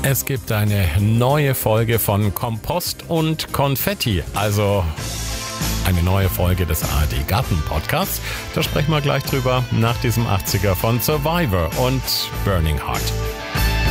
Es gibt eine neue Folge von Kompost und Konfetti, also eine neue Folge des ARD Garten Podcasts. Da sprechen wir gleich drüber nach diesem 80er von Survivor und Burning Heart.